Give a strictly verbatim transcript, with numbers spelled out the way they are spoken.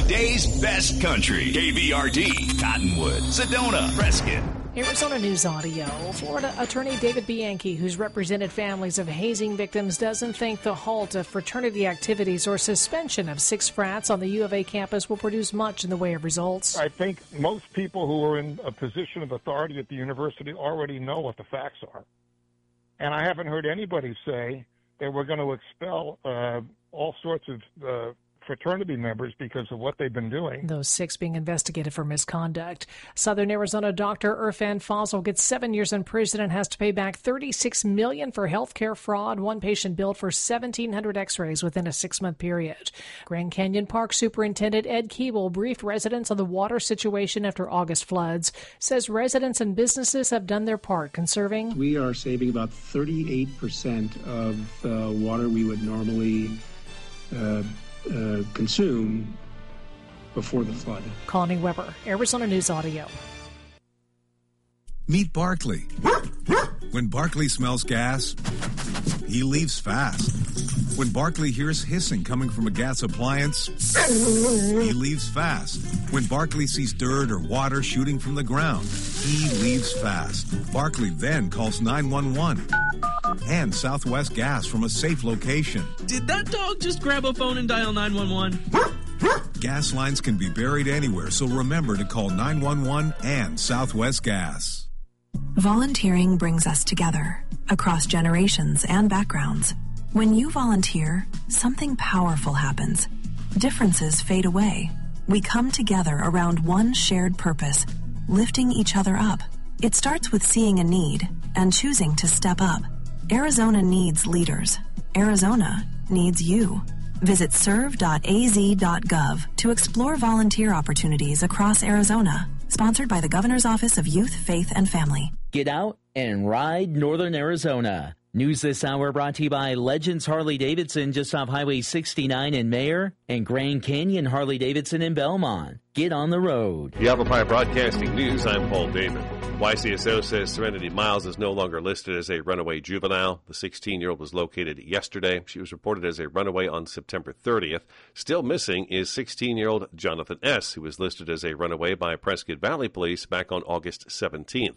Today's best country. K V R D, Cottonwood, Sedona, Prescott. Arizona News Audio. Florida attorney David Bianchi, who's represented families of hazing victims, doesn't think the halt of fraternity activities or suspension of six frats on the U of A campus will produce much in the way of results. I think most people who are in a position of authority at the university already know what the facts are. And I haven't heard anybody say that we're going to expel uh, all sorts of uh, fraternity members because of what they've been doing. Those six being investigated for misconduct. Southern Arizona doctor Irfan Fazal gets seven years in prison and has to pay back thirty-six million dollars for health care fraud. One patient billed for seventeen hundred x-rays within a six-month period. Grand Canyon Park Superintendent Ed Keeble briefed residents on the water situation after August floods. Says residents and businesses have done their part conserving. We are saving about thirty-eight percent of uh, water we would normally uh, Uh, consume before the flood. Connie Weber, Arizona News Audio. Meet Barkley. When Barkley smells gas, he leaves fast. When Barkley hears hissing coming from a gas appliance, he leaves fast. When Barkley sees dirt or water shooting from the ground, he leaves fast. Barkley then calls nine one one and Southwest Gas from a safe location. Did that dog just grab a phone and dial nine one one? Gas lines can be buried anywhere, so remember to call nine one one and Southwest Gas. Volunteering brings us together across generations and backgrounds. When you volunteer, something powerful happens. Differences fade away. We come together around one shared purpose, lifting each other up. It starts with seeing a need and choosing to step up. Arizona needs leaders. Arizona needs you. Visit serve dot a z dot gov to explore volunteer opportunities across Arizona. Sponsored by the Governor's Office of Youth, Faith, and Family. Get out and ride Northern Arizona. News this hour brought to you by Legends Harley-Davidson just off Highway sixty-nine in Mayer and Grand Canyon Harley-Davidson in Belmont. Get on the road. Yavapai Broadcasting News, I'm Paul David. Y C S O says Serenity Miles is no longer listed as a runaway juvenile. The sixteen-year-old was located yesterday. She was reported as a runaway on September thirtieth. Still missing is sixteen-year-old Jonathan S., who was listed as a runaway by Prescott Valley Police back on August seventeenth.